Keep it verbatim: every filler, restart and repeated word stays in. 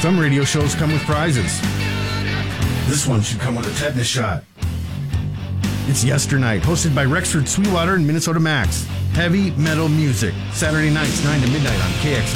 Some radio shows come with prizes. This one should come with a tetanus shot. It's Yesternight, hosted by Rexford Sweetwater and Minnesota Max. Heavy metal music, Saturday nights, nine to midnight on K X